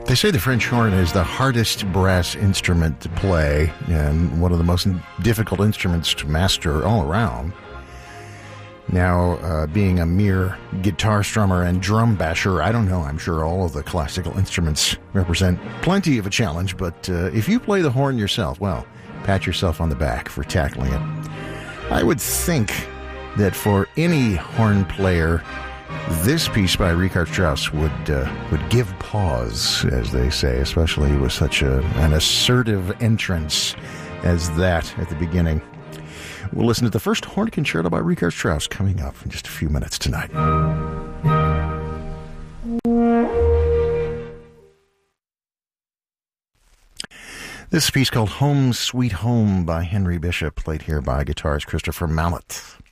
They say the French horn is the hardest brass instrument to play and one of the most difficult instruments to master all around. Now, being a mere guitar strummer and drum basher, I don't know. I'm sure all of the classical instruments represent plenty of a challenge, but if you play the horn yourself, well, pat yourself on the back for tackling it. I would think that for any horn player, this piece by Richard Strauss would give pause, as they say, especially with such an assertive entrance as that at the beginning. We'll listen to the first horn concerto by Richard Strauss coming up in just a few minutes tonight. This piece called Home Sweet Home by Henry Bishop, played here by guitarist Christopher Mallet.